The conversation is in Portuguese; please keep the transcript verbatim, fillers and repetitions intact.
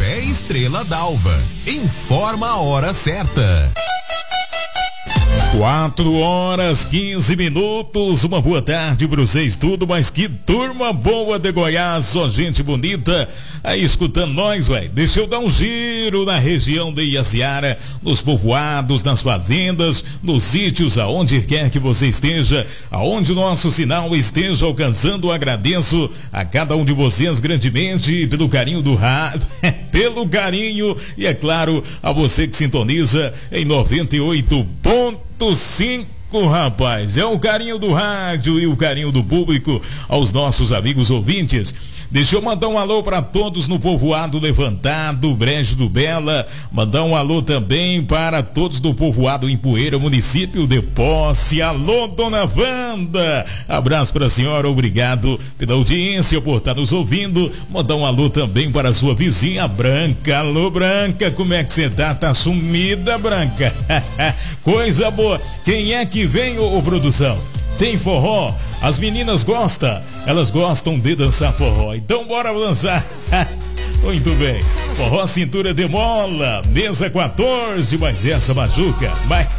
Café Estrela d'Alva. Informa a hora certa. Quatro horas, quinze minutos, uma boa tarde pra vocês tudo, mas que turma boa de Goiás, só gente bonita aí escutando nós, ué. Deixa eu dar um giro na região de Iaciara, nos povoados, nas fazendas, nos sítios, aonde quer que você esteja, aonde o nosso sinal esteja alcançando, agradeço a cada um de vocês grandemente pelo carinho do rádio, pelo carinho e é claro, a você que sintoniza em noventa e oito ponto cinco, rapaz, é o carinho do rádio e o carinho do público aos nossos amigos ouvintes. Deixa eu mandar um alô para todos no povoado Levantado, Brejo do Bela, mandar um alô também para todos do povoado Empoeira, município de Posse. Alô, dona Wanda, abraço para a senhora, obrigado pela audiência, por estar nos ouvindo. Mandar um alô também para a sua vizinha Branca. Alô, Branca, como é que você tá? Tá sumida, Branca? Coisa boa. Quem é que vem, ô, ô produção? Tem forró? As meninas gostam, elas gostam de dançar forró, então bora dançar. Muito bem, forró cintura de mola, mesa quatorze, mas essa machuca, vai.